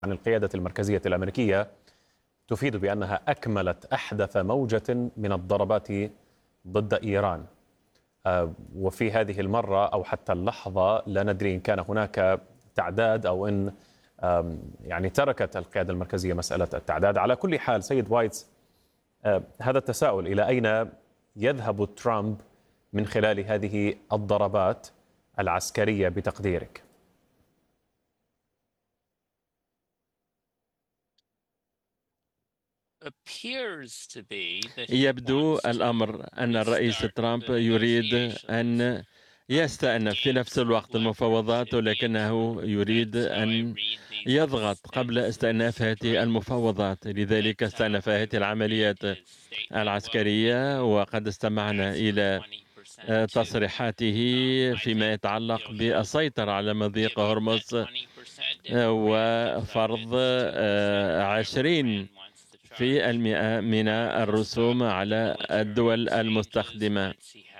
عن القيادة المركزية الأمريكية تفيد بأنها أكملت أحدث موجة من الضربات ضد إيران. وفي هذه المرة أو حتى اللحظة لا ندري إن كان هناك تعداد أو إن يعني تركت القيادة المركزية مسألة التعداد. على كل حال سيد وايتس، هذا التساؤل: إلى أين يذهب ترامب من خلال هذه الضربات العسكرية بتقديرك؟ يبدو الأمر أن الرئيس ترامب يريد أن يستأنف في نفس الوقت المفاوضات، ولكنه يريد أن يضغط قبل استئناف هذه المفاوضات. لذلك استأنف هذه العمليات العسكرية، وقد استمعنا إلى تصريحاته فيما يتعلق بالسيطرة على مضيق هرمز وفرض 20% من الرسوم على الدول المستخدمة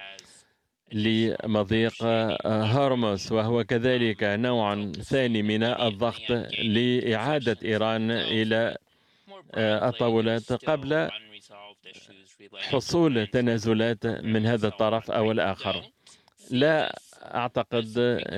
لمضيق هرمز، وهو كذلك نوع ثاني من الضغط لإعادة إيران إلى الطاولات قبل حصول تنازلات من هذا الطرف أو الآخر. لا أعتقد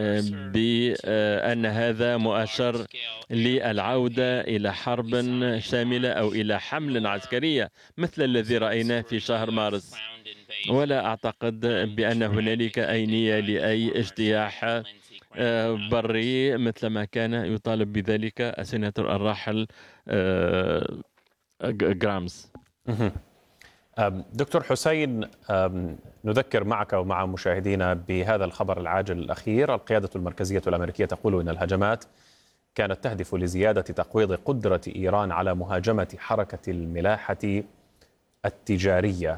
بأن هذا مؤشر للعودة إلى حرب شاملة أو إلى حملة عسكرية مثل الذي رأيناه في شهر مارس، ولا أعتقد بأن هنالك أي نية لأي اجتياح بري مثل ما كان يطالب بذلك السيناتور الراحل جرامز. دكتور حسين، نذكر معك ومع مشاهدينا بهذا الخبر العاجل الأخير. القيادة المركزية الأمريكية تقول إن الهجمات كانت تهدف لزيادة تقويض قدرة إيران على مهاجمة حركة الملاحة التجارية.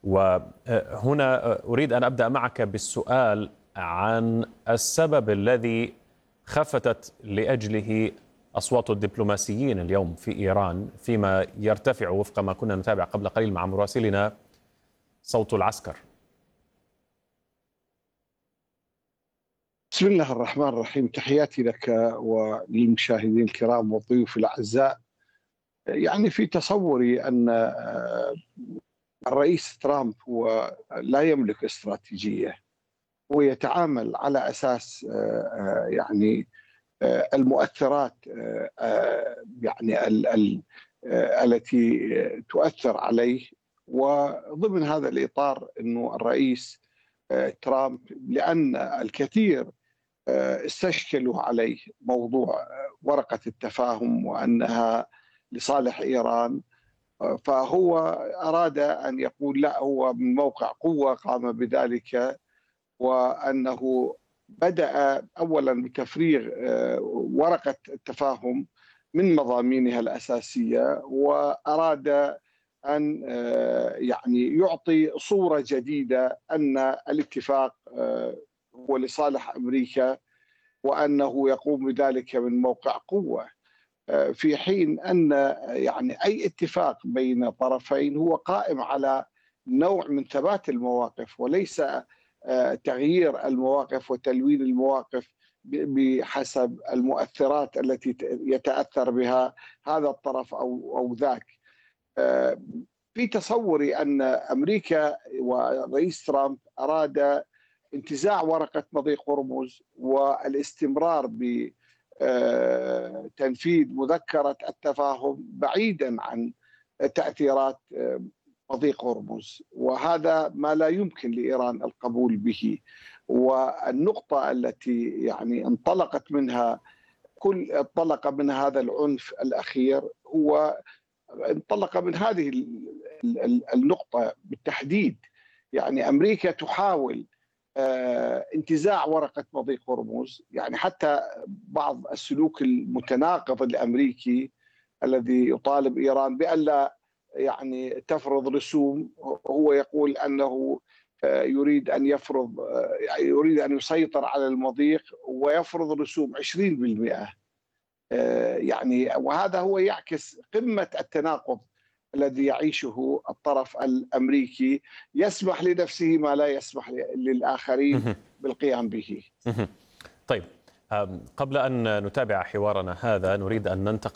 وهنا أريد أن أبدأ معك بالسؤال عن السبب الذي خفتت لأجله أصوات الدبلوماسيين اليوم في إيران، فيما يرتفع وفق ما كنا نتابع قبل قليل مع مراسلنا صوت العسكر. بسم الله الرحمن الرحيم. تحياتي لك وللمشاهدين الكرام والضيوف الأعزاء. يعني في تصوري أن الرئيس ترامب هو لا يملك استراتيجية، ويتعامل على أساس يعني المؤثرات يعني التي تؤثر عليه. وضمن هذا الإطار أنه الرئيس ترامب، لأن الكثير استشكلوا عليه موضوع ورقة التفاهم وأنها لصالح إيران، فهو أراد أن يقول لا، هو من موقع قوة قام بذلك، وأنه بدأ أولا بتفريغ ورقة التفاهم من مضامينها الأساسية، وأراد أن يعني يعطي صورة جديدة أن الاتفاق هو لصالح أمريكا، وأنه يقوم بذلك من موقع قوة، في حين أن يعني أي اتفاق بين طرفين هو قائم على نوع من ثبات المواقف، وليس تغيير المواقف وتلوين المواقف بحسب المؤثرات التي يتأثر بها هذا الطرف أو ذاك. في تصوري أن أمريكا ورئيس ترامب أراد انتزاع ورقة مضيق هرمز والاستمرار بتنفيذ مذكرة التفاهم بعيدا عن تأثيرات مضيق هرمز، وهذا ما لا يمكن لإيران القبول به. والنقطة التي يعني انطلق منها هذا العنف الأخير هو انطلق من هذه النقطة بالتحديد. يعني أمريكا تحاول انتزاع ورقة مضيق هرمز، يعني حتى بعض السلوك المتناقض الأمريكي الذي يطالب إيران بألا يعني تفرض رسوم، هو يقول أنه يريد أن يسيطر على المضيق ويفرض رسوم 20%. يعني وهذا هو يعكس قمة التناقض الذي يعيشه الطرف الأمريكي، يسمح لنفسه ما لا يسمح للآخرين بالقيام به. طيب، قبل أن نتابع حوارنا هذا نريد أن ننتقل